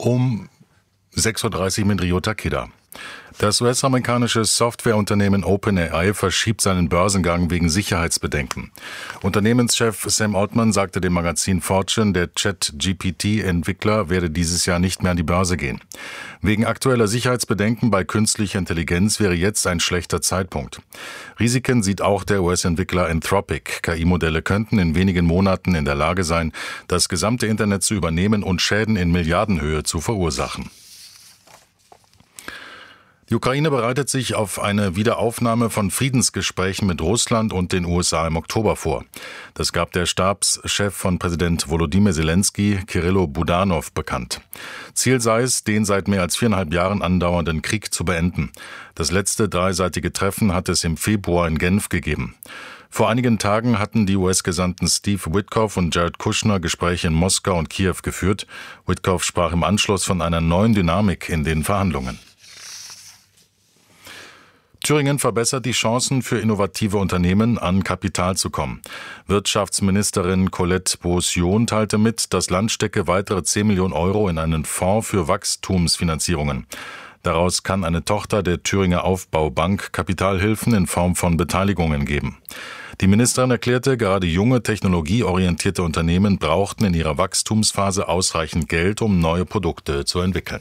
Um 6.30 Uhr mit Rio Takeda. Das US-amerikanische Softwareunternehmen OpenAI verschiebt seinen Börsengang wegen Sicherheitsbedenken. Unternehmenschef Sam Altman sagte dem Magazin Fortune, der ChatGPT-Entwickler werde dieses Jahr nicht mehr an die Börse gehen. Wegen aktueller Sicherheitsbedenken bei künstlicher Intelligenz wäre jetzt ein schlechter Zeitpunkt. Risiken sieht auch der US-Entwickler Anthropic. KI-Modelle könnten in wenigen Monaten in der Lage sein, das gesamte Internet zu übernehmen und Schäden in Milliardenhöhe zu verursachen. Die Ukraine bereitet sich auf eine Wiederaufnahme von Friedensgesprächen mit Russland und den USA im Oktober vor. Das gab der Stabschef von Präsident Volodymyr Zelensky, Kirillo Budanov, bekannt. Ziel sei es, den seit mehr als 4,5 Jahren andauernden Krieg zu beenden. Das letzte dreiseitige Treffen hat es im Februar in Genf gegeben. Vor einigen Tagen hatten die US-Gesandten Steve Witkoff und Jared Kushner Gespräche in Moskau und Kiew geführt. Witkoff sprach im Anschluss von einer neuen Dynamik in den Verhandlungen. Thüringen verbessert die Chancen für innovative Unternehmen, an Kapital zu kommen. Wirtschaftsministerin Colette Beausion teilte mit, das Land stecke weitere 10 Millionen Euro in einen Fonds für Wachstumsfinanzierungen. Daraus kann eine Tochter der Thüringer Aufbaubank Kapitalhilfen in Form von Beteiligungen geben. Die Ministerin erklärte, gerade junge, technologieorientierte Unternehmen brauchten in ihrer Wachstumsphase ausreichend Geld, um neue Produkte zu entwickeln.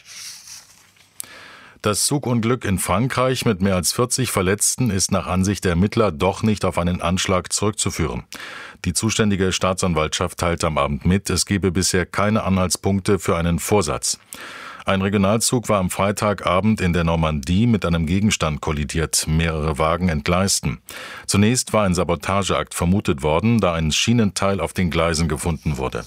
Das Zugunglück in Frankreich mit mehr als 40 Verletzten ist nach Ansicht der Ermittler doch nicht auf einen Anschlag zurückzuführen. Die zuständige Staatsanwaltschaft teilte am Abend mit, es gebe bisher keine Anhaltspunkte für einen Vorsatz. Ein Regionalzug war am Freitagabend in der Normandie mit einem Gegenstand kollidiert. Mehrere Wagen entgleisten. Zunächst war ein Sabotageakt vermutet worden, da ein Schienenteil auf den Gleisen gefunden wurde.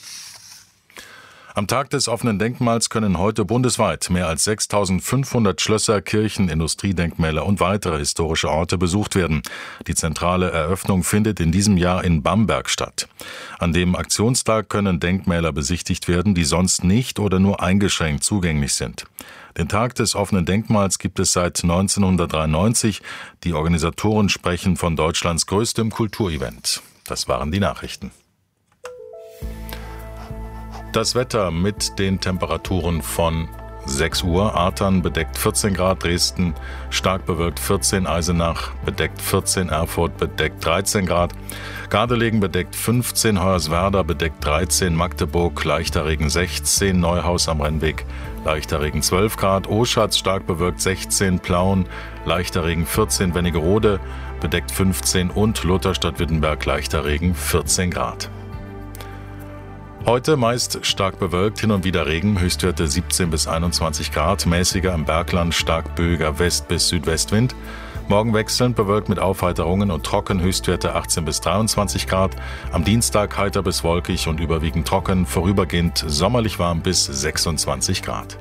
Am Tag des offenen Denkmals können heute bundesweit mehr als 6.500 Schlösser, Kirchen, Industriedenkmäler und weitere historische Orte besucht werden. Die zentrale Eröffnung findet in diesem Jahr in Bamberg statt. An dem Aktionstag können Denkmäler besichtigt werden, die sonst nicht oder nur eingeschränkt zugänglich sind. Den Tag des offenen Denkmals gibt es seit 1993. Die Organisatoren sprechen von Deutschlands größtem Kulturevent. Das waren die Nachrichten. Das Wetter mit den Temperaturen von 6 Uhr. Artern bedeckt 14 Grad, Dresden stark bewölkt 14, Eisenach bedeckt 14, Erfurt bedeckt 13 Grad, Gardelegen bedeckt 15, Hoyerswerda bedeckt 13, Magdeburg leichter Regen 16, Neuhaus am Rennweg leichter Regen 12 Grad, Oschatz stark bewölkt 16, Plauen leichter Regen 14, Wernigerode bedeckt 15 und Lutherstadt-Wittenberg leichter Regen 14 Grad. Heute meist stark bewölkt, hin und wieder Regen, Höchstwerte 17 bis 21 Grad, mäßiger im Bergland, stark böiger West- bis Südwestwind. Morgen wechselnd bewölkt mit Aufheiterungen und trocken, Höchstwerte 18 bis 23 Grad. Am Dienstag heiter bis wolkig und überwiegend trocken, vorübergehend sommerlich warm bis 26 Grad.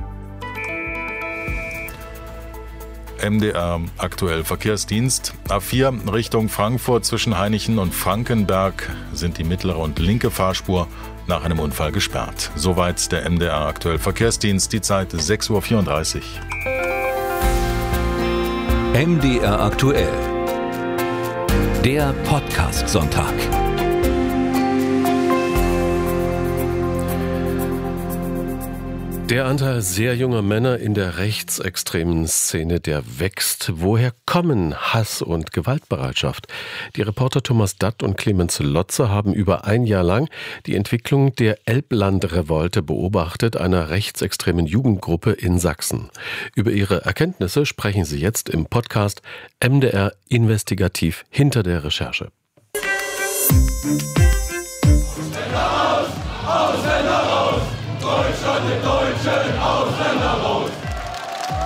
MDR aktuell Verkehrsdienst. A4 Richtung Frankfurt zwischen Hainichen und Frankenberg sind die mittlere und linke Fahrspur nach einem Unfall gesperrt. Soweit der MDR aktuell Verkehrsdienst, die Zeit 6.34 Uhr. MDR aktuell. Der Podcast-Sonntag. Der Anteil sehr junger Männer in der rechtsextremen Szene, der wächst. Woher kommen Hass und Gewaltbereitschaft? Die Reporter Thomas Datt und Clemens Lotze haben über ein Jahr lang die Entwicklung der Elbland-Revolte beobachtet, einer rechtsextremen Jugendgruppe in Sachsen. Über ihre Erkenntnisse sprechen sie jetzt im Podcast MDR Investigativ hinter der Recherche. Ausländer raus! Ausländer raus! Deutschland den Deutschen